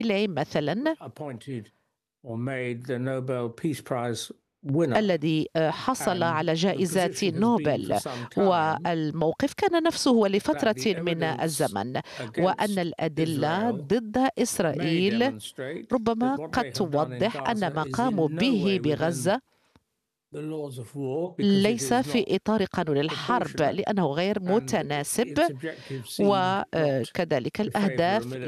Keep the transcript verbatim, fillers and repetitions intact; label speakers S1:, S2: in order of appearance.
S1: إليه مثلا الذي حصل على جائزة نوبل، والموقف كان نفسه لفترة من الزمن، وأن الأدلة ضد إسرائيل ربما قد توضح أن ما قاموا به بغزة ليس في إطار قانون الحرب، لأنه غير متناسب، وكذلك الأهداف